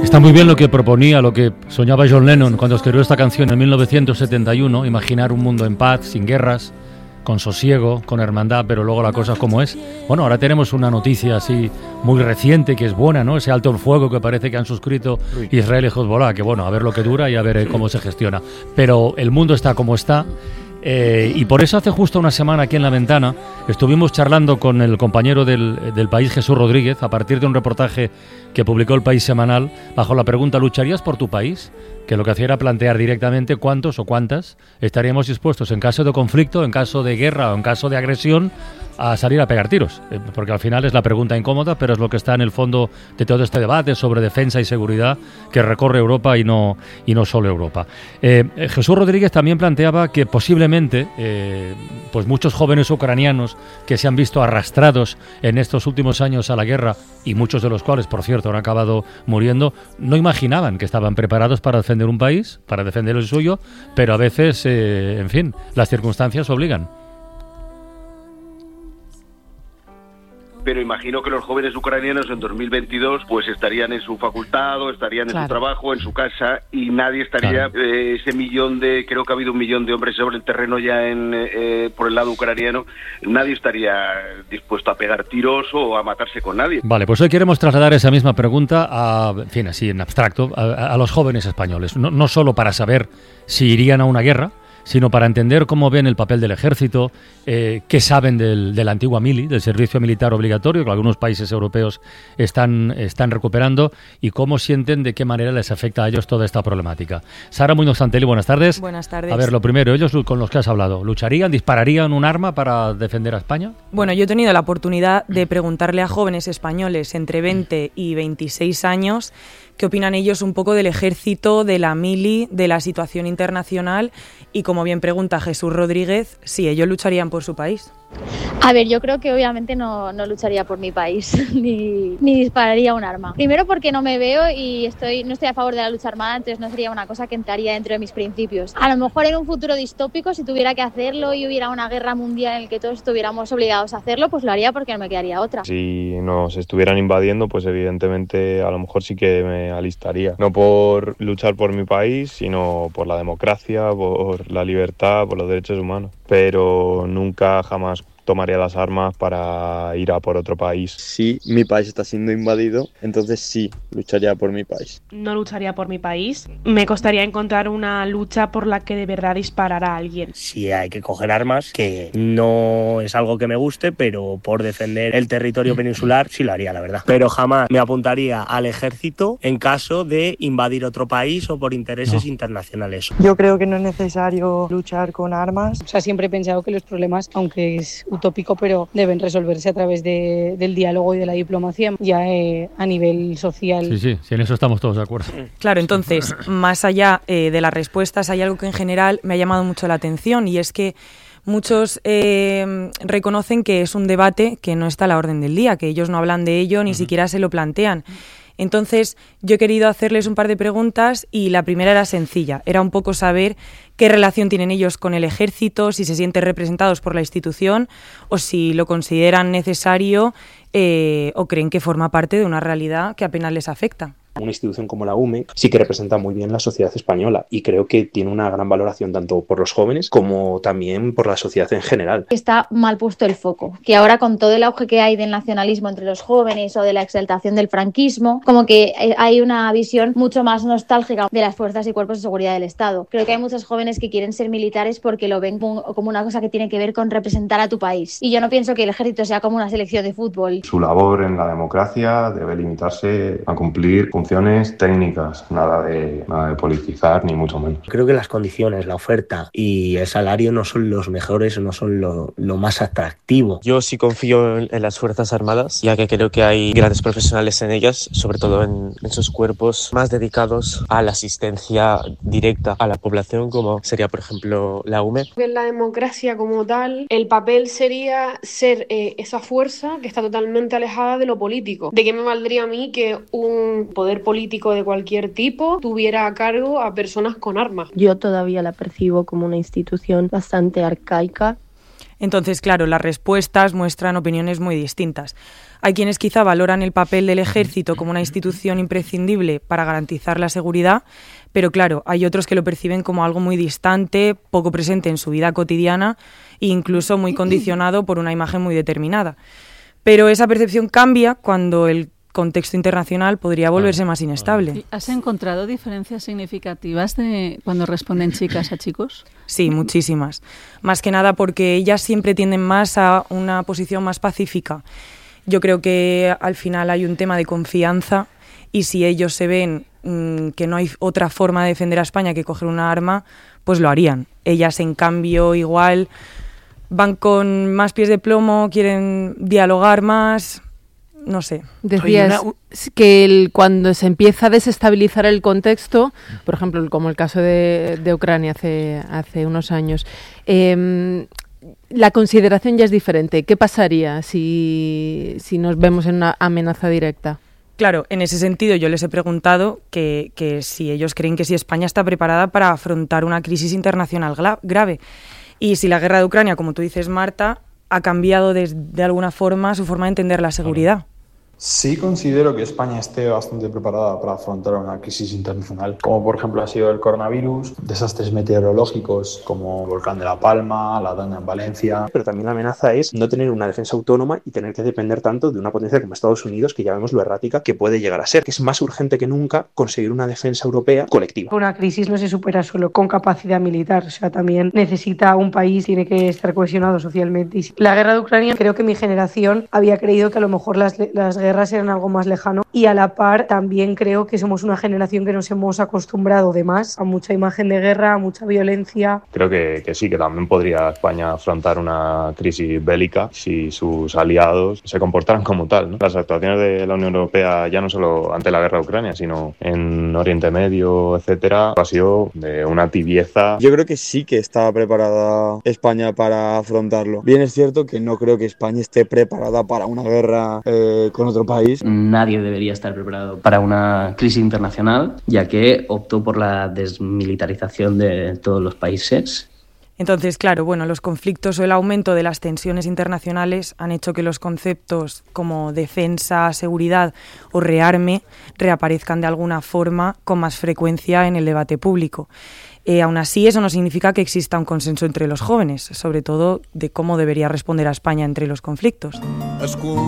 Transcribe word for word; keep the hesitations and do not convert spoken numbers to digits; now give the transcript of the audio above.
Está muy bien lo que proponía, lo que soñaba John Lennon cuando escribió esta canción en mil novecientos setenta y uno, imaginar un mundo en paz, sin guerras, con sosiego, con hermandad, pero luego la cosa es como es. Bueno, ahora tenemos una noticia así muy reciente que es buena, ¿no? Ese alto el fuego que parece que han suscrito Israel y Hezbollah, que bueno, a ver lo que dura y a ver cómo se gestiona. Pero el mundo está como está. Eh, y por eso hace justo una semana aquí en La Ventana estuvimos charlando con el compañero del, del País, Jesús Rodríguez, a partir de un reportaje que publicó el País semanal bajo la pregunta ¿lucharías por tu país? Que lo que hacía era plantear directamente cuántos o cuántas estaríamos dispuestos en caso de conflicto, en caso de guerra o en caso de agresión a salir a pegar tiros, eh, porque al final es la pregunta incómoda, pero es lo que está en el fondo de todo este debate sobre defensa y seguridad que recorre Europa y no, y no solo Europa. Eh, Jesús Rodríguez también planteaba que posiblemente eh, pues muchos jóvenes ucranianos que se han visto arrastrados en estos últimos años a la guerra, y muchos de los cuales, por cierto, han acabado muriendo, no imaginaban que estaban preparados para defender un país, para defender el suyo, pero a veces, eh, en fin, las circunstancias obligan. Pero imagino que los jóvenes ucranianos en dos mil veintidós pues estarían en su facultad o estarían en claro. su trabajo, en su casa, y nadie estaría, claro. eh, ese millón de, creo que ha habido un millón de hombres sobre el terreno ya en eh, por el lado ucraniano, nadie estaría dispuesto a pegar tiros o a matarse con nadie. Vale, pues hoy queremos trasladar esa misma pregunta a, en fin, así en abstracto, a, a los jóvenes españoles, no, no solo para saber si irían a una guerra, sino para entender cómo ven el papel del ejército, eh, qué saben del, de la antigua mili, del servicio militar obligatorio, que algunos países europeos están, están recuperando, y cómo sienten de qué manera les afecta a ellos toda esta problemática. Sara Muñoz Santelli, buenas tardes. Buenas tardes. A ver, lo primero, ellos con los que has hablado, ¿lucharían, dispararían un arma para defender a España? Bueno, yo he tenido la oportunidad de preguntarle a jóvenes españoles entre veinte y veintiséis años qué opinan ellos un poco del ejército, de la mili, de la situación internacional, y como bien pregunta Jesús Rodríguez, si ellos lucharían por su país. A ver, yo creo que obviamente no, no lucharía por mi país, ni, ni dispararía un arma. Primero porque no me veo y estoy, no estoy a favor de la lucha armada, entonces no sería una cosa que entraría dentro de mis principios. A lo mejor en un futuro distópico, si tuviera que hacerlo y hubiera una guerra mundial en la que todos estuviéramos obligados a hacerlo, pues lo haría porque no me quedaría otra. Si nos estuvieran invadiendo, pues evidentemente a lo mejor sí que me alistaría. No por luchar por mi país, sino por la democracia, por la libertad, por los derechos humanos. Pero nunca, jamás tomaría las armas para ir a por otro país. Si mi país está siendo invadido, entonces sí, lucharía por mi país. No lucharía por mi país. Me costaría encontrar una lucha por la que de verdad disparara a alguien. Si hay que coger armas, que no es algo que me guste, pero por defender el territorio peninsular sí lo haría, la verdad. Pero jamás me apuntaría al ejército en caso de invadir otro país o por intereses no. internacionales. Yo creo que no es necesario luchar con armas. O sea, siempre he pensado que los problemas, aunque es utópico, pero deben resolverse a través de, del diálogo y de la diplomacia, ya eh, a nivel social. Sí, sí, sí, en eso estamos todos de acuerdo. Claro, entonces, más allá eh, de las respuestas, hay algo que en general me ha llamado mucho la atención, y es que muchos eh, reconocen que es un debate que no está a la orden del día, que ellos no hablan de ello, ni uh-huh. siquiera se lo plantean. Entonces, yo he querido hacerles un par de preguntas, y la primera era sencilla. Era un poco saber qué relación tienen ellos con el ejército, si se sienten representados por la institución o si lo consideran necesario eh, o creen que forma parte de una realidad que apenas les afecta. Una institución como la U M E sí que representa muy bien la sociedad española, y creo que tiene una gran valoración tanto por los jóvenes como también por la sociedad en general. Está mal puesto el foco, que ahora con todo el auge que hay del nacionalismo entre los jóvenes o de la exaltación del franquismo, como que hay una visión mucho más nostálgica de las fuerzas y cuerpos de seguridad del Estado. Creo que hay muchos jóvenes que quieren ser militares porque lo ven como una cosa que tiene que ver con representar a tu país, y yo no pienso que el ejército sea como una selección de fútbol. Su labor en la democracia debe limitarse a cumplir funciones técnicas, nada de, nada de politizar, ni mucho menos. Creo que las condiciones, la oferta y el salario no son los mejores, no son lo, lo más atractivo. Yo sí confío en, en las Fuerzas Armadas, ya que creo que hay grandes profesionales en ellas, sobre todo en, en sus cuerpos más dedicados a la asistencia directa a la población, como sería, por ejemplo, la U M E. En la democracia como tal, el papel sería ser eh, esa fuerza que está totalmente alejada de lo político. ¿De qué me valdría a mí que un poder político de cualquier tipo tuviera a cargo a personas con armas? Yo todavía la percibo como una institución bastante arcaica. Entonces, claro, las respuestas muestran opiniones muy distintas. Hay quienes quizá valoran el papel del ejército como una institución imprescindible para garantizar la seguridad, pero claro, hay otros que lo perciben como algo muy distante, poco presente en su vida cotidiana e incluso muy condicionado por una imagen muy determinada. Pero esa percepción cambia cuando el contexto internacional podría volverse más inestable. ¿Has encontrado diferencias significativas de cuando responden chicas a chicos? Sí, muchísimas. Más que nada porque ellas siempre tienden más a una posición más pacífica. Yo creo que al final hay un tema de confianza y si ellos se ven mmm, que no hay otra forma de defender a España que coger una arma, pues lo harían. Ellas, en cambio, igual van con más pies de plomo, quieren dialogar más, no sé. Decías que el, cuando se empieza a desestabilizar el contexto, por ejemplo, como el caso de, de Ucrania hace, hace unos años, eh, la consideración ya es diferente. ¿Qué pasaría si, si nos vemos en una amenaza directa? Claro, en ese sentido yo les he preguntado que, que si ellos creen que si España está preparada para afrontar una crisis internacional gra- grave. Y si la guerra de Ucrania, como tú dices, Marta, ha cambiado de, de alguna forma su forma de entender la seguridad. Sí considero que España esté bastante preparada para afrontar una crisis internacional, como por ejemplo ha sido el coronavirus, desastres meteorológicos como el volcán de La Palma, la Dana en Valencia. Pero también la amenaza es no tener una defensa autónoma y tener que depender tanto de una potencia como Estados Unidos, que ya vemos lo errática que puede llegar a ser, que es más urgente que nunca conseguir una defensa europea colectiva. Una crisis no se supera solo con capacidad militar, o sea, también necesita un país, tiene que estar cohesionado socialmente. Y la guerra de Ucrania, creo que mi generación había creído que a lo mejor las, las guerras eran algo más lejano y a la par también creo que somos una generación que nos hemos acostumbrado de más a mucha imagen de guerra, a mucha violencia. Creo que, que sí, que también podría España afrontar una crisis bélica si sus aliados se comportaran como tal, ¿no? Las actuaciones de la Unión Europea, ya no solo ante la guerra de Ucrania, sino en Oriente Medio, etcétera, ha sido de una tibieza. Yo creo que sí que está preparada España para afrontarlo. Bien es cierto que no creo que España esté preparada para una guerra eh, con otro país. Nadie debería estar preparado para una crisis internacional, ya que optó por la desmilitarización de todos los países. Entonces, claro, bueno, los conflictos o el aumento de las tensiones internacionales han hecho que los conceptos como defensa, seguridad o rearme reaparezcan de alguna forma con más frecuencia en el debate público. Eh, aún así, eso no significa que exista un consenso entre los jóvenes, sobre todo de cómo debería responder a España entre los conflictos.